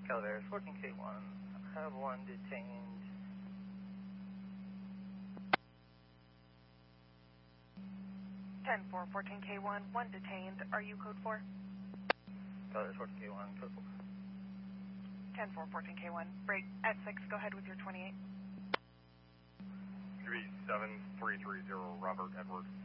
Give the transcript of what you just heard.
Calaveras 14K1, have one detained. Ten 14K1, one detained. Are you code 4? Calaveras 14K1, code 4. 10 14K1, break at 6, go ahead with your 28. 37330, Robert Edward.